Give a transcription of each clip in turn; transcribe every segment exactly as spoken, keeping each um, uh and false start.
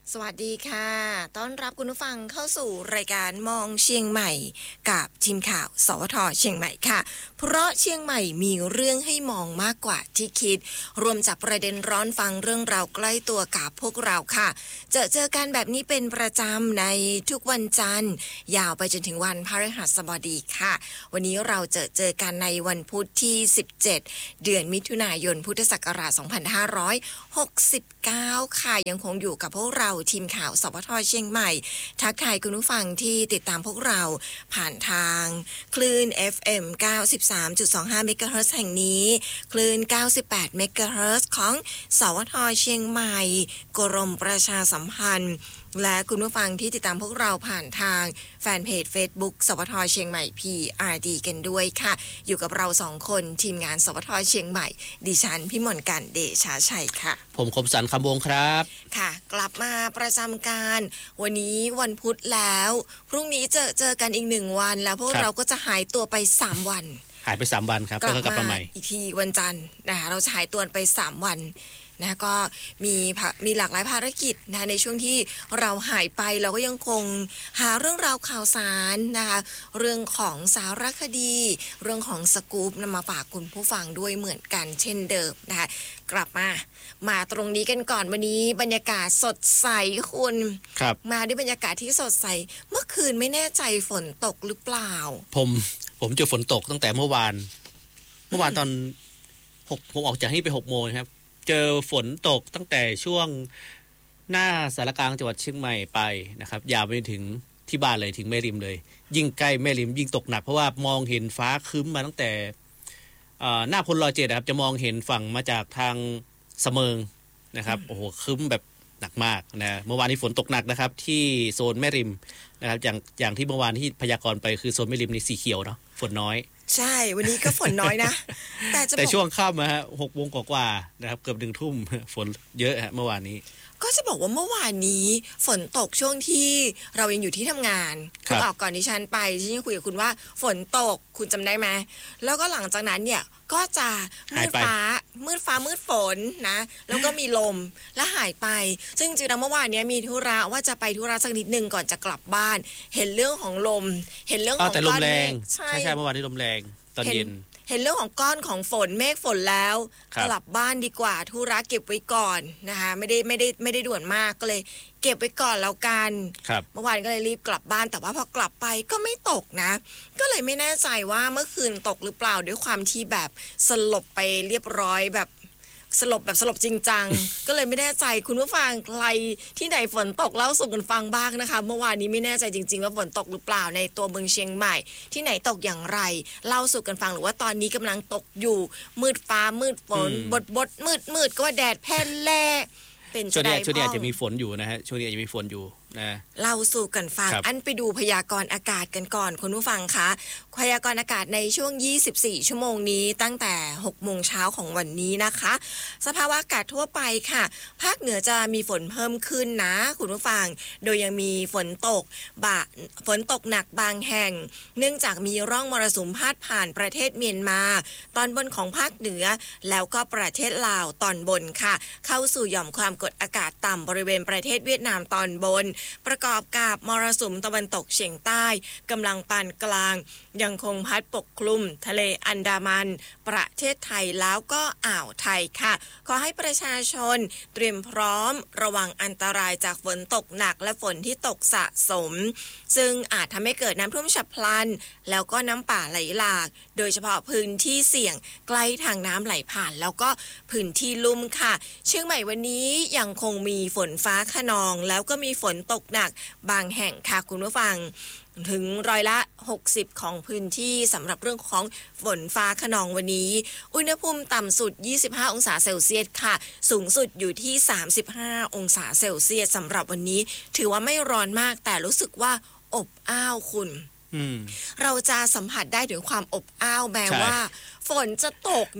สวัสดีค่ะต้อนรับคุณผู้ฟังเข้าสู่รายการมองเชียงใหม่กับทีมข่าวสวทเชียงใหม่ค่ะเพราะเชียงใหม่มีเรื่องให้มองมากกว่าที่คิดรวมจากประเด็นร้อนฟังเรื่องราวใกล้ตัวกับพวกเราค่ะเจอเจอกันแบบนี้เป็นประจำในทุกวันจันทร์ยาวไปจนถึงวันพฤหัสบดีค่ะวันนี้เราเจอเจอกันในวันพุธที่สิบเจ็ดเดือนมิถุนายนพุทธศักราชสองพันห้าร้อยหกสิบเก้าค่ะยังคงอยู่กับพวกเราทีมข่าวสวทเชียงใหม่ทักทายคุณผู้ฟังที่ติดตามพวกเราผ่านทางคลื่น เอฟ เอ็ม เก้าสิบสามจุดสองห้า เมกะเฮิรตซ์แห่งนี้คลื่นเก้าสิบแปดเมกะเฮิรตซ์ของสวทเชียงใหม่กรมประชาสัมพันธ์และคุณผู้ฟังที่ติดตามพวกเราผ่านทางแฟนเพจ Facebook สวทเชียงใหม่ พี อาร์ ดี กันด้วยค่ะอยู่กับเราสองคนทีมงานสวทเชียงใหม่ดิฉันพิมลกันเดชาชัยค่ะผมคมสันคำวงครับค่ะกลับมาประจำการวันนี้วันพุธแล้วพรุ่งนี้เจอเจอกันอีกหนึ่งวันแล้วพวกเราก็จะหายตัวไปสามวันหายไปสามวันครับก็กลับมาใหม่อีกทีวันจันทร์นะคะเราจะหายตัวไปสามวันนะก็มีมีหลากหลายภารกิจนะในช่วงที่เราหายไปเราก็ยังคงหาเรื่องราวข่าวสารนะคะเรื่องของสารคดีเรื่องของสกู๊ปนำมาฝากคุณผู้ฟังด้วยเหมือนกันเช่นเดิมนะคะกลับมามาตรงนี้กันก่อนวันนี้บรรยากาศสดใสคุณครับมาด้วยบรรยากาศที่สดใสเมื่อคืนไม่แน่ใจฝนตกหรือเปล่าผมผมเจอฝนตกตั้งแต่เมื่อวานเมื่อวานตอนหกผมออกจากที่ไปหกโมงครับเจอฝนตกตั้งแต่ช่วงหน้าสารกลางจังหวัดเชียงใหม่ไปนะครับยาวไปถึงที่บ้านเลยถึงแม่ริมเลยยิ่งใกล้แม่ริมยิ่งตกหนักเพราะว่ามองเห็นฟ้าครึ้มมาตั้งแต่หน้าพลรอเจ็ดนะครับจะมองเห็นฝั่งมาจากทางเสมิงนะครับโอ้โหครึ้มแบบหนักมากนะเมื่อวานนี้ฝนตกหนักนะครับที่โซนแม่ริมนะครับอย่างอย่างที่เมื่อวานที่พยากรณ์ไปคือโซนแม่ริมในสีเขียวเนาะฝนน้อยใช่วันนี้ก็ฝนน้อยนะแต่แต่ช่วงค่ำนะฮะหกโมงกว่าๆนะครับเกือบหนึ่งทุ่มฝนเยอะฮะเมื่อวานนี้ก็จะบอกว่าเมื่อวานนี้ฝนตกช่วงที่เรายังอยู่ที่ทำงานคุณออกก่อนดิฉันไปที่คุยกับคุณว่าฝนตกคุณจำได้ไหมแล้วก็หลังจากนั้นเนี่ยก็จะมืดฟ้ามืดฟ้ามืดฝนนะแล้วก็มีลมแล้วหายไปซึ่งจริงๆแล้วเมื่อวานนี้มีธุระว่าจะไปธุระสักนิดนึงก่อนจะกลับบ้านเห็นเรื่องของลมเห็นเรื่องของก้อนเมฆใช่ใช่เมื่อวานนี้ลมแรงตอนเย็นเห็นเรื่องของก้อนของฝนเมฆฝนแล้วกลับบ้านดีกว่าธุระเก็บไว้ก่อนนะคะไม่ได้ไม่ได้ไม่ได้ด่วนมากก็เลยเก็บไว้ก่อนแล้วกันเมื่อวานก็เลยรีบกลับบ้านแต่ว่าพอกลับไปก็ไม่ตกนะก็เลยไม่แน่ใจว่าเมื่อคืนตกหรือเปล่าด้วยความที่แบบสลบไปเรียบร้อยแบบสลบแบบสลบจริงจัง ก็เลยไม่แน่ใจคุณผู้ฟังใครที่ไหนฝนตกเล่าสู่กันฟังบ้างนะคะเมื่อวานนี้ไม่แน่ใจจริงๆว่าฝนตกหรือเปล่าในตัวเมืองเชียงใหม่ที่ไหนตกอย่างไรเล่าสู่กันฟังหรือว่าตอนนี้กำลังตกอยู่มืดฟ้ามืดฝนบดบดมืดมืดก็ว่าแดดแผ่นแล่เป็นช่วงนี้ช่วงนี้อาจจะมีฝนอยู่นะฮะช่วงนี้อาจจะมีฝนอยู่นะเล่าสู่กันฟังอันไปดูพยากรณ์อากาศกันก่อนคุณผู้ฟังคะพยากรณ์อากาศในช่วงยี่สิบสี่ชั่วโมงนี้ตั้งแต่หกโมงเช้าของวันนี้นะคะสภาวะอากาศทั่วไปค่ะภาคเหนือจะมีฝนเพิ่มขึ้นนะคุณผู้ฟังโดยยังมีฝนตกบะฝนตกหนักบางแห่งเนื่องจากมีร่องมรสุมพาดผ่านประเทศเมียนมาตอนบนของภาคเหนือแล้วก็ประเทศลาวตอนบนค่ะเข้าสู่หย่อมความกดอากาศต่ำบริเวณประเทศเวียดนามตอนบนประกอบกับมรสุมตะวันตกเฉียงใต้กำลังปานกลางยังคงพัดปกคลุมทะเลอันดามันประเทศไทยแล้วก็อ่าวไทยค่ะขอให้ประชาชนเตรียมพร้อมระวังอันตรายจากฝนตกหนักและฝนที่ตกสะสมซึ่งอาจทำให้เกิดน้ำท่วมฉับพลันแล้วก็น้ำป่าไหลหลากโดยเฉพาะพื้นที่เสี่ยงใกล้ทางน้ำไหลผ่านแล้วก็พื้นที่ลุ่มค่ะเชียงใหม่วันนี้ยังคงมีฝนฟ้าคะนองแล้วก็มีฝนตกหนักบางแห่งค่ะคุณผู้ฟังถึงร้อยละหกสิบของพื้นที่สำหรับเรื่องของฝนฟ้าคะนองวันนี้อุณหภูมิต่ำสุดยี่สิบห้าองศาเซลเซียสค่ะสูงสุดอยู่ที่สามสิบห้าองศาเซลเซียสสำหรับวันนี้ถือว่าไม่ร้อนมากแต่รู้สึกว่าอบอ้าวคุณเราจะสัมผัสได้ถึงความอบอ้าวแม้ว่าฝนจะตกนะ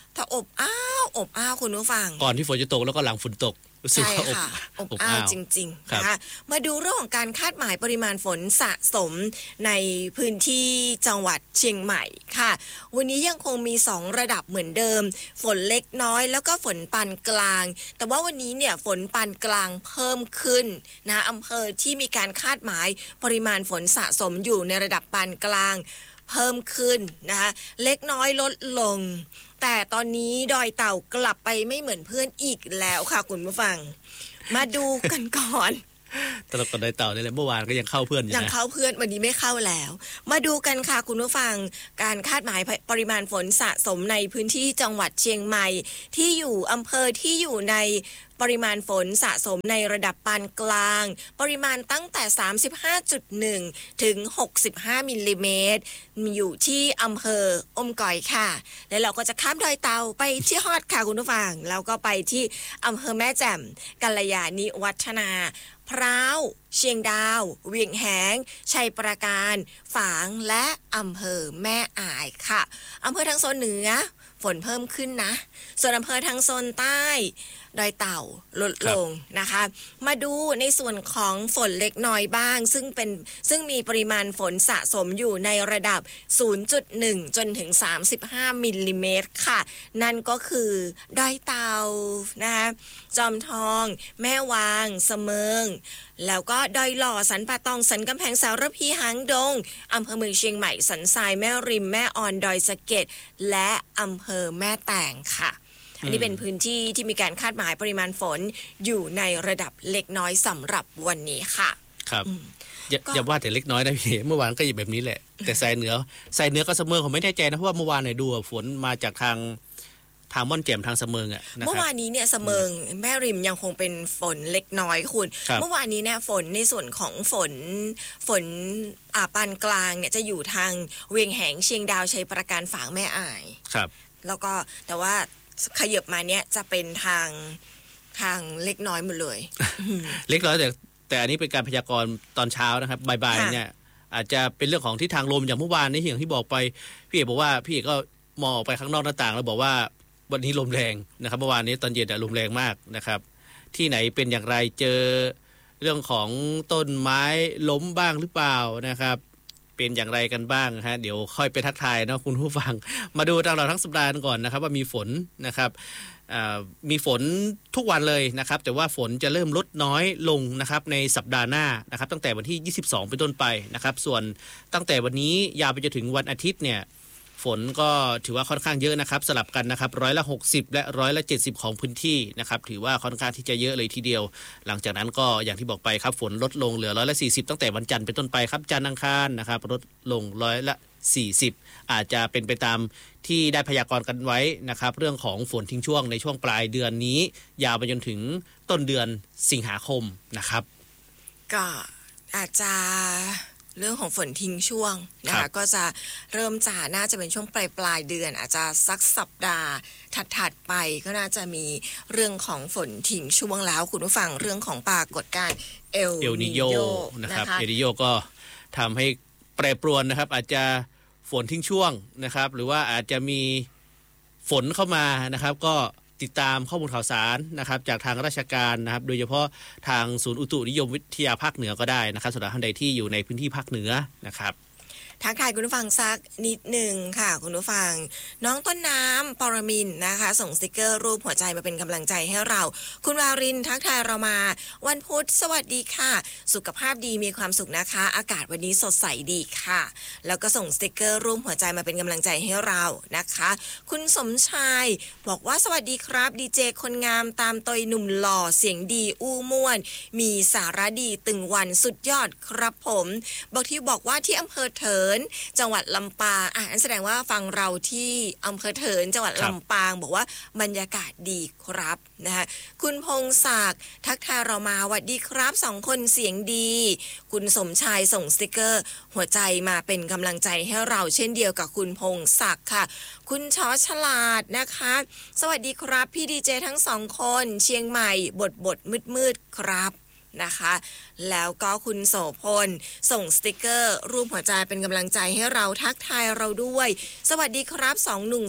ถ้าอบอ้าวอบอ้าวคุณผู้ฟังก่อนที่ฝนจะตกแล้วก็หลังฝนตกรู้สึกว่าอบอบอ้าวจริงๆนะคะมาดูเรื่องของการคาดหมายปริมาณฝนสะสมในพื้นที่จังหวัดเชียงใหม่ค่ะวันนี้ยังคงมีสองระดับเหมือนเดิมฝนเล็กน้อยแล้วก็ฝนปานกลางแต่ว่าวันนี้เนี่ยฝนปานกลางเพิ่มขึ้นนะอำเภอที่มีการคาดหมายปริมาณฝนสะสมอยู่ในระดับปานกลางเพิ่มขึ้นนะคะเล็กน้อยลดลงแต่ตอนนี้ดอยเต่ากลับไปไม่เหมือนเพื่อนอีกแล้วค่ะคุณผู้ฟังมาดูกันก่อนตลกกับดอยเต่าเนี่ยแหละเมื่อวานก็ยังเข้าเพื่อนอยู่นะยังเข้าเพื่อนวันนี้ไม่เข้าแล้วมาดูกันค่ะคุณผู้ฟังการคาดหมายปริมาณฝนสะสมในพื้นที่จังหวัดเชียงใหม่ที่อยู่อำเภอที่อยู่ในปริมาณฝนสะสมในระดับปานกลางปริมาณตั้งแต่ สามสิบห้าจุดหนึ่ง ถึง หกสิบห้า มิลลิเมตรอยู่ที่อำเภออมก๋อยค่ะแล้วเราก็จะข้ามดอยเต่าไปที่ฮอดค่ะคุณผู้ฟังแล้วก็ไปที่อำเภอแม่แจ่มกัลยาณิวัฒนาพร้าวเชียงดาวเวียงแหงชัยปราการฝางและอำเภอแม่อ่ายค่ะอำเภอทางโซนเหนือฝนเพิ่มขึ้นนะส่วนอำเภอทางโซนใต้ดอยเต่าลดลงนะคะมาดูในส่วนของฝนเล็กน้อยบ้างซึ่งเป็นซึ่งมีปริมาณฝนสะสมอยู่ในระดับ ศูนย์จุดหนึ่ง จนถึง สามสิบห้า มิลลิเมตรค่ะนั่นก็คือดอยเต่านะคะจอมทองแม่วางเสมิงแล้วก็ดอยหล่อสันป่าตองสันกำแพงสารพีหางดงอำเภอเมืองเชียงใหม่สันทรายแม่ริมแม่ออนดอยสะเก็ดและอำเภอแม่แตงค่ะอันนี้เป็นพื้นที่ที่มีการคาดหมายปริมาณฝนอยู่ในระดับเล็กน้อยสำหรับวันนี้ค่ะครับอย่าอย่าว่าแต่เล็กน้อยนะพี่เมื่อวานก็อยู่แบบนี้แหละแต่สายเหนือสายเหนือก็เสมอผมไม่แน่ใจนะเพราะว่าเมื่อวานเนี่ยดูฝนมาจากทางทางม่อนแจ่มทางเสมิงอ่ะนะครับเมื่อวานนี้เนี่ยเสมิงแม่ริมยังคงเป็นฝนเล็กน้อยคุณเมื่อวานนี้เนี่ยฝนในส่วนของฝนฝนอ่าปานกลางเนี่ยจะอยู่ทางเวียงแหงเชียงดาวชัยปราการฝางแม่อ่ายครับแล้วก็แต่ว่าขยับมาเนี่ยจะเป็นทางทางเล็กน้อยหมดเลยเล็กน้อยแต่แต่อันนี้เป็นการพยากรณ์ตอนเช้านะครับบ่ายๆเนี่ยอาจจะเป็นเรื่องของทิศทางลมอย่างเมื่อวานนี้อย่างที่บอกไปพี่เอกบอกว่าพี่เอกก็มองออกไปข้างนอกหน้าต่างแล้วบอกว่าวันนี้ลมแรงนะครับเมื่อวานนี้ตอนเย็นลมแรงมากนะครับที่ไหนเป็นอย่างไรเจอเรื่องของต้นไม้ล้มบ้างหรือเปล่านะครับเป็นอย่างไรกันบ้างฮะเดี๋ยวค่อยไปทักทายนะคุณผู้ฟังมาดูตลอดทั้งสัปดาห์ก่อนนะครับว่ามีฝนนะครับมีฝนทุกวันเลยนะครับแต่ว่าฝนจะเริ่มลดน้อยลงนะครับในสัปดาห์หน้านะครับตั้งแต่วันที่ยี่สิบสองเป็นต้นไปนะครับส่วนตั้งแต่วันนี้ยาวไปจนถึงวันอาทิตย์เนี่ยฝนก็ถือว่าค่อนข้างเยอะนะครับสลับกันนะครับร้อยละหกสิบและร้อยละเจ็ดสิบของพื้นที่นะครับถือว่าค่อนข้างที่จะเยอะเลยทีเดียวหลังจากนั้นก็อย่างที่บอกไปครับฝนลดลงเหลือร้อยละสี่สิบตั้งแต่วันจันทร์เป็นต้นไปครับจันทร์อังคารนะครับลดลงร้อยละสี่สิบอาจจะเป็นไปตามที่ได้พยากรณ์กันไว้นะครับเรื่องของฝนทิ้งช่วงในช่วงปลายเดือนนี้ยาวไปจนถึงต้นเดือนสิงหาคมนะครับก็อาจจะเรื่องของฝนทิ้งช่วงนะคะก็จะเริ่มจะน่าจะเป็นช่วงปลายปลายเดือนอาจจะสักสัปดาห์ถัดๆไปก็น่าจะมีเรื่องของฝนทิ้งช่วงแล้วคุณผู้ฟังเรื่องของปรากฏการณ์เอลนิโยนะครับเอลนิโยก็ทำให้แปรปรวนนะครับอาจจะฝนทิ้งช่วงนะครับหรือว่าอาจจะมีฝนเข้ามานะครับก็ติดตามข้อมูลข่าวสารนะครับจากทางราชการนะครับโดยเฉพาะทางศูนย์อุตุนิยมวิทยาภาคเหนือก็ได้นะครับสำหรับท่านใดที่อยู่ในพื้นที่ภาคเหนือนะครับทักทายคุณผู้ฟังสักนิดหนึ่งค่ะคุณผู้ฟังน้องต้นน้ำปรมินนะคะส่งสติกเกอร์รูปหัวใจมาเป็นกำลังใจให้เราคุณวารินทักทายเรามาวันพุธสวัสดีค่ะสุขภาพดีมีความสุขนะคะอากาศวันนี้สดใสดีค่ะแล้วก็ส่งสติกเกอร์รูปหัวใจมาเป็นกำลังใจให้เรานะคะคุณสมชายบอกว่าสวัสดีครับดีเจคนงามตามตอยหนุ่มหล่อเสียงดีอู้ม่วนมีสาระดีตึงวันสุดยอดครับผมบอกที่บอกว่าที่อำเภอเถินจังหวัดลำปางอ่ะนั่นแสดงว่าฟังเราที่อำเภอเถินจังหวัดลำปางบอกว่าบรรยากาศดีครับนะคะคุณพงศักดิ์ทักทายเรามาสวัสดีครับสองคนเสียงดีคุณสมชายส่งสติกเกอร์หัวใจมาเป็นกำลังใจให้เราเช่นเดียวกับคุณพงศักดิ์ค่ะคุณชอฉลาดนะคะสวัสดีครับพี่ดีเจทั้งสองคนเชียงใหม่บทบทมืดมืดครับนะคะแล้วก็คุณโสพลส่งสติกเกอร์รูปหัวใจเป็นกำลังใจให้เราทักทายเราด้วยสวัสดีครับสองหนุ่มสะ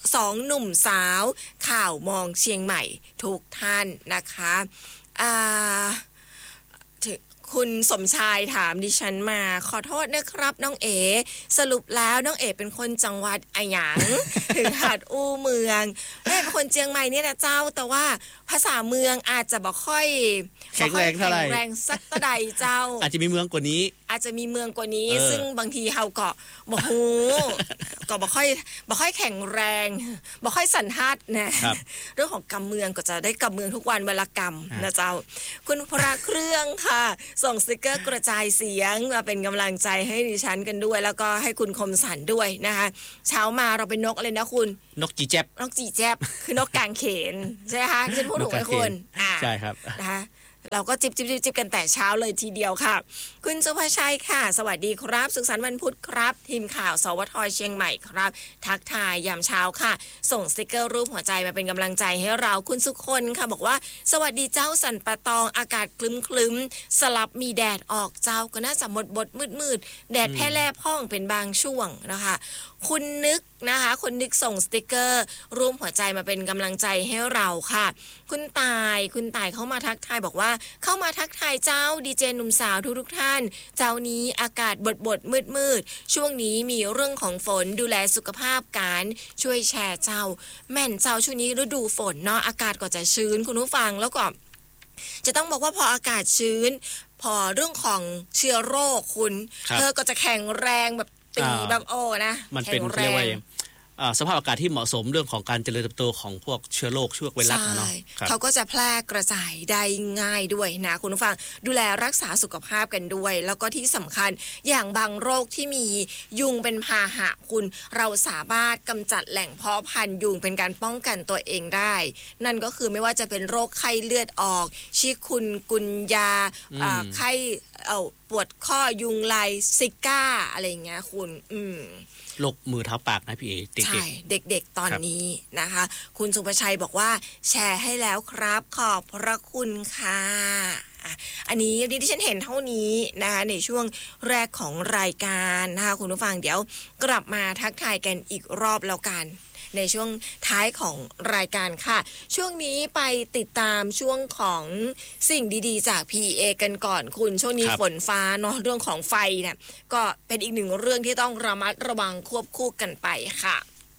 สองหนุ่มสาวข่าวมองเชียงใหม่ทุกท่านนะคะอ่าคุณสมชายถามดิฉันมาขอโทษนะครับน้องเอ๋สรุปแล้วน้องเอ๋เป็นคนจังหวัดอะหยัง ถึงหาดอู้เมืองแม่เป็นคนเชียงใหม่เนี่ยนะเจ้าแต่ว่าภาษาเมืองอาจจะบ่ค่อยแข็งแรงเท่าไหร่แข็งแรงสักตะใดเจ้าอาจจะมีเมืองกว่านี้อาจจะมีเมืองกว่านี้ซึ่งบางทีเฮาก็บ่ฮู้ก็บ่ค่อยบ่ค่อยแข็งแรงบ่ค่อยสันทัดนะเรื่องของกำเมืองก็จะได้กำเมืองทุกวันเวลากำนะเจ้าคุณพระเครื่องค่ะส่งสติกเกอร์กระจายเสียงมาเป็นกำลังใจให้ดิฉันกันด้วยแล้วก็ให้คุณคมสันด้วยนะคะเช้ามาเราเป็นนกอะไรนะคุณนกจีแจ๊บนกจีแจ๊บคือนกกางเขนใช่ไหมคะฉันพูดถูกไหมคุณใช่ครับนะคะเราก็จิบจิบจิบกันแต่เช้าเลยทีเดียวค่ะคุณสุภชัยค่ะสวัสดีครับสุขสันต์วันพุธครับทีมข่าวสวทเชียงใหม่ครับทักทายยามเช้าค่ะส่งสติกเกอร์รูปหัวใจมาเป็นกำลังใจให้เราคุณสุคนค่ะบอกว่าสวัสดีเจ้าสันปะตองอากาศคลึ้มคลึ้มสลับมีแดดออกเจ้าก็น่าจะหมดบดมืดมืดแดดแพ่แลบห้องเป็นบางช่วงนะคะคุณนึกนะคะคุณนึกส่งสติกเกอร์รูปหัวใจมาเป็นกำลังใจให้เราค่ะคุณตายคุณตายเข้ามาทักทายบอกว่าเข้ามาทักทายเจ้าดีเจหนุ่มสาวทุกทุกท่านเจ้านี้อากาศบดบดมืดมืดช่วงนี้มีเรื่องของฝนดูแลสุขภาพการช่วยแชร์เจ้าแม่นเจ้าช่วงนี้ฤดูฝนเนาะอากาศก็จะชื้นคุณผู้ฟังแล้วก็จะต้องบอกว่าพออากาศชื้นพอเรื่องของเชื้อโรคคุณเธอก็จะแข็งแรงแบบปีแบบโอ้นะมันเป็นเรียกว่าสภาพอากาศที่เหมาะสมเรื่องของการเจริญเติบโตของพวกเชื้อโรคเชื้อไวรัสเนาะเขาก็จะแพร่กระจายได้ง่ายด้วยนะคุณผู้ฟังดูแลรักษาสุขภาพกันด้วยแล้วก็ที่สำคัญอย่างบางโรคที่มียุงเป็นพาหะคุณเราสามารถกำจัดแหล่งเพาะพันธุ์ยุงเป็นการป้องกันตัวเองได้นั่นก็คือไม่ว่าจะเป็นโรคไข้เลือดออกชิคุนกุนยาไข้เอาปวดข้อยุงลายซิก้าอะไรอย่างเงี้ยคุณอืมโรคมือเท้าปากนะพี่เอเด็กๆใช่เด็กๆตอนนี้นะคะคุณสุภชัยบอกว่าแชร์ให้แล้วครับขอบพระคุณค่ะอันนี้ที่ฉันเห็นเท่านี้นะคะในช่วงแรกของรายการนะคะคุณผู้ฟังเดี๋ยวกลับมาทักทายกันอีกรอบแล้วกันในช่วงท้ายของรายการค่ะช่วงนี้ไปติดตามช่วงของสิ่งดีๆจาก พี เอ กันก่อนคุณช่วงนี้ฝนฟ้าเนาะเรื่องของไฟเนี่ยก็เป็นอีกหนึ่งเรื่องที่ต้องระมัดระวังควบคู่กันไปค่ะ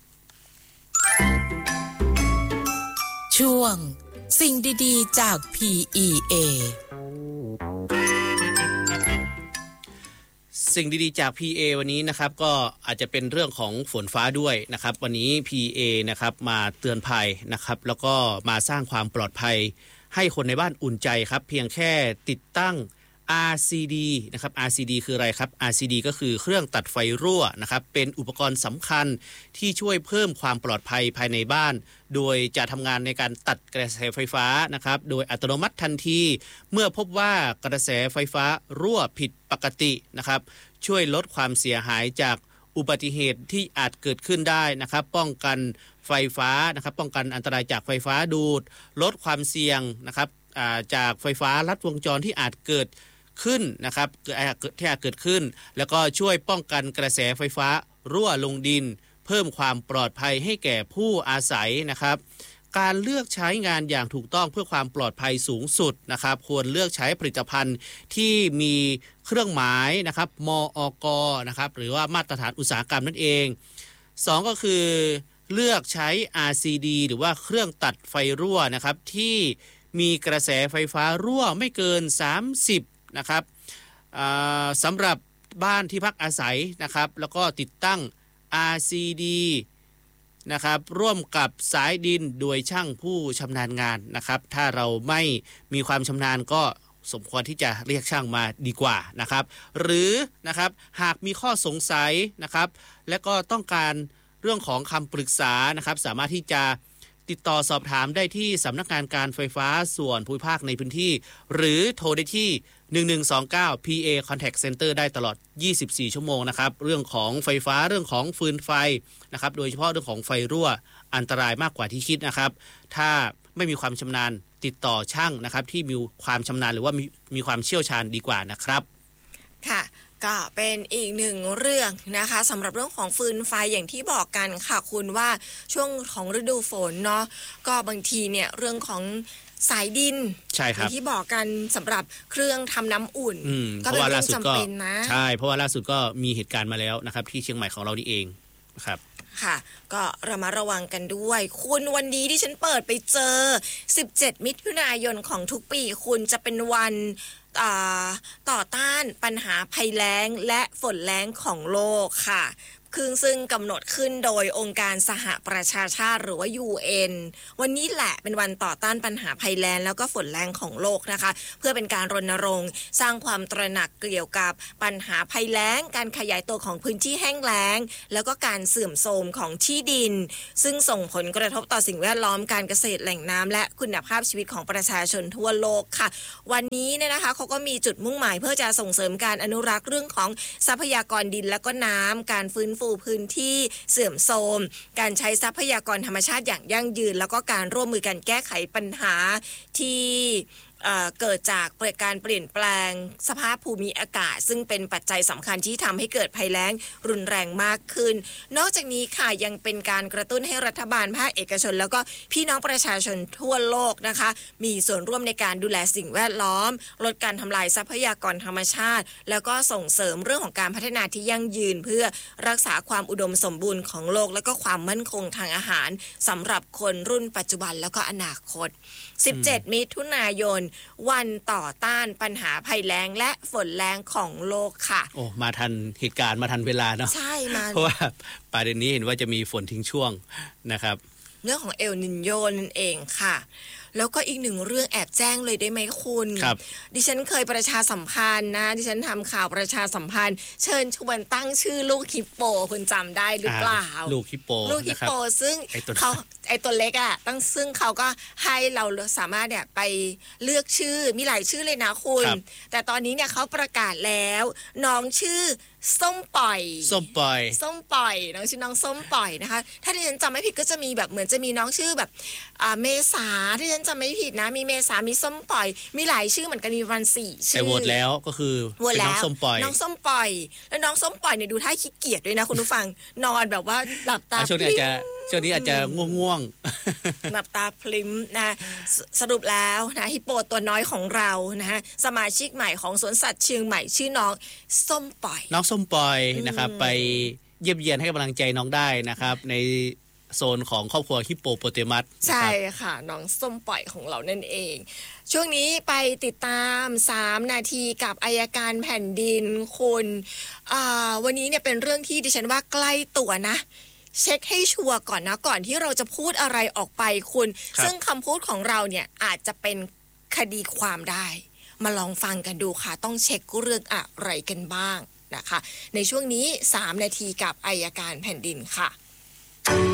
ช่วงสิ่งดีๆจาก พี อี เอสิ่งดีๆจาก พี เอ วันนี้นะครับก็อาจจะเป็นเรื่องของฝนฟ้าด้วยนะครับวันนี้ พี เอ นะครับมาเตือนภัยนะครับแล้วก็มาสร้างความปลอดภัยให้คนในบ้านอุ่นใจครับเพียงแค่ติดตั้ง อาร์ ซี ดี นะครับ อาร์ ซี ดี คืออะไรครับ อาร์ ซี ดี ก็คือเครื่องตัดไฟรั่วนะครับเป็นอุปกรณ์สำคัญที่ช่วยเพิ่มความปลอดภัยภายในบ้านโดยจะทำงานในการตัดกระแสไฟฟ้านะครับโดยอัตโนมัติทันทีเมื่อพบว่ากระแสไฟฟ้ารั่วผิดปกตินะครับช่วยลดความเสียหายจากอุบัติเหตุที่อาจเกิดขึ้นได้นะครับป้องกันไฟฟ้านะครับป้องกันอันตรายจากไฟฟ้าดูดลดความเสี่ยงนะครับจากไฟฟ้าลัดวงจรที่อาจเกิดขึ้นนะครับที่อาจเกิดขึ้นแล้วก็ช่วยป้องกันกระแสไฟฟ้ารั่วลงดินเพิ่มความปลอดภัยให้แก่ผู้อาศัยนะครับการเลือกใช้งานอย่างถูกต้องเพื่อความปลอดภัยสูงสุดนะครับควรเลือกใช้ผลิตภัณฑ์ที่มีเครื่องหมายนะครับมอก.นะครับหรือว่ามาตรฐานอุตสาหกรรมนั่นเองสองก็คือเลือกใช้ อาร์ ซี ดี หรือว่าเครื่องตัดไฟรั่วนะครับที่มีกระแสไฟฟ้ารั่วไม่เกินสามสิบนะครับสำหรับบ้านที่พักอาศัยนะครับแล้วก็ติดตั้ง อาร์ ซี ดี นะครับร่วมกับสายดินโดยช่างผู้ชำนาญงานนะครับถ้าเราไม่มีความชำนาญก็สมควรที่จะเรียกช่างมาดีกว่านะครับหรือนะครับหากมีข้อสงสัยนะครับและก็ต้องการเรื่องของคำปรึกษานะครับสามารถที่จะติดต่อสอบถามได้ที่สำนักงานการไฟฟ้าส่วนภูมิภาคในพื้นที่หรือโทรได้ที่หนึ่งหนึ่งสองเก้า พี เอ Contact Center ได้ตลอดยี่สิบสี่ชั่วโมงนะครับเรื่องของไฟฟ้าเรื่องของฟืนไฟนะครับโดยเฉพาะเรื่องของไฟรั่วอันตรายมากกว่าที่คิดนะครับถ้าไม่มีความชำนาญติดต่อช่างนะครับที่มีความชำนาญหรือว่ามีมีความเชี่ยวชาญดีกว่านะครับค่ะก็เป็นอีกหนึ่งเรื่องนะคะสำหรับเรื่องของฟืนไฟอย่างที่บอกกันค่ะคุณว่าช่วงของฤดูฝนเนาะก็บางทีเนี่ยเรื่องของสายดินใช่ครับที่บอกกันสำหรับเครื่องทำน้ำอุ่นก็เป็นเรื่องจำเป็นนะใช่เพราะว่าล่าสุดก็มีเหตุการณ์มาแล้วนะครับที่เชียงใหม่ของเรานี่เองนะครับค่ะก็ระมัดระวังกันด้วยคุณวันนี้ที่ฉันเปิดไปเจอสิบเจ็ดมิถุนายนของทุกปีคุณจะเป็นวันต่อต้านปัญหาภัยแล้งและฝนแล้งของโลกค่ะคือซึ่งกำหนดขึ้นโดยองค์การสหประชาชาติหรือว่า ยู เอ็น วันนี้แหละเป็นวันต่อต้านปัญหาภัยแล้งแล้วก็ฝนแล้งของโลกนะคะเพื่อเป็นการรณรงค์สร้างความตระหนักเกี่ยวกับปัญหาภัยแล้งการขยายตัวของพื้นที่แห้งแล้งแล้วก็การเสื่อมโทรมของที่ดินซึ่งส่งผลกระทบต่อสิ่งแวดล้อมการเกษตรแหล่งน้ำและคุณภาพชีวิตของประชาชนทั่วโลกค่ะวันนี้เนี่ยนะคะเขาก็มีจุดมุ่งหมายเพื่อจะส่งเสริมการอนุรักษ์เรื่องของทรัพยากรดินและก็น้ำการฟื้นฟูพื้นที่เสื่อมโทรมการใช้ทรัพยากรธรรมชาติอย่างยั่งยืนแล้วก็การร่วมมือกันแก้ไขปัญหาที่เกิดจากการเปลี่ยนแปลงสภาพภูมิอากาศซึ่งเป็นปัจจัยสำคัญที่ทำให้เกิดภัยแล้งรุนแรงมากขึ้นนอกจากนี้ค่ะยังเป็นการกระตุ้นให้รัฐบาลภาคเอกชนแล้วก็พี่น้องประชาชนทั่วโลกนะคะมีส่วนร่วมในการดูแลสิ่งแวดล้อมลดการทำลายทรัพยากรธรรมชาติแล้วก็ส่งเสริมเรื่องของการพัฒนาที่ยั่งยืนเพื่อรักษาความอุดมสมบูรณ์ของโลกและก็ความมั่นคงทางอาหารสำหรับคนรุ่นปัจจุบันแล้วก็อนาคตสิบเจ็ดมิถุนายนวันต่อต้านปัญหาภัยแล้งและฝนแล้งของโลกค่ะโอ้มาทันเหตุการณ์มาทันเวลาเนาะใช่มาเพราะว่าประเด็นนี้เห็นว่าจะมีฝนทิ้งช่วงนะครับเรื่องของเอลนินโญนั่นเองค่ะแล้วก็อีกหนึ่งเรื่องแอบแจ้งเลยได้ไหมคุณดิฉันเคยประชาสัมพันธ์นะดิฉันทำข่าวประชาสัมพันธ์เชิญชวนตั้งชื่อลูกฮิปโปคุณจำได้หรือเปล่าลูกฮิปโปลูกฮิปโปซึ่งเขาไอตัวเล็กอ่ะตั้งซึ่งเขาก็ให้เราสามารถเนี่ยไปเลือกชื่อมีหลายชื่อเลยนะคุณแต่ตอนนี้เนี่ยเขาประกาศแล้วน้องชื่อส้มปล่อยส้มปล่อยส้มปล่อยน้องชื่อน้องส้มปล่อยนะคะถ้าที่ฉันจำไม่ผิดก็จะมีแบบเหมือนจะมีน้องชื่อแบบอ่าเมษาที่ฉันจำไม่ผิดนะมีเมษามีส้มปล่อยมีหลายชื่อเหมือนกันมีวันสี่ชื่อแต่โหวตแล้วก็คือเป็นน้องส้มปล่อยน้องส้มปล่อยแล้วน้องส้มปล่อยเนี่ยดูท่าขี้เกียจด้วยนะคุณผู้ฟังนอนแบบว่าหลับตาช่วงนี้อาจจะช่วงนี้อาจจะง่วงๆหลับตาพลิ้มนะสรุปแล้วนะฮิปโปตัวน้อยของเรานะฮะสมาชิกใหม่ของสวนสัตว์เชียงใหม่ชื่อน้องส้มปล่อยน้องส้มปล่อยนะครับไปเยี่ยมเยียนให้กำลังใจน้องได้นะครับในโซนของครอบครัวฮิปโปโปเตมัสใช่ค่ะน้องส้มปล่อยของเรานั่นเองช่วงนี้ไปติดตามสามนาทีกับอัยการแผ่นดินคุณวันนี้เนี่ยเป็นเรื่องที่ดิฉันว่าใกล้ตัวนะเช็คให้ชัวร์ก่อนนะก่อนที่เราจะพูดอะไรออกไปคุณซึ่งคำพูดของเราเนี่ยอาจจะเป็นคดีความได้มาลองฟังกันดูค่ะต้องเช็คเรื่องอะไรกันบ้างนะคะในช่วงนี้สามนาทีกับอัยการแผ่นดินค่ะ